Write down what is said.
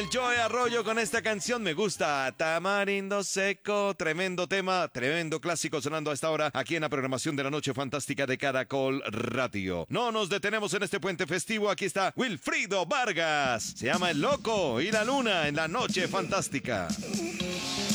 el Joe Arroyo con esta canción Me Gusta, Tamarindo Seco. Tremendo tema, tremendo clásico sonando a esta hora aquí en la programación de la Noche Fantástica de Caracol Radio. No nos detenemos en este puente festivo. Aquí está Wilfrido Vargas. Se llama El Loco y la Luna en la Noche Fantástica.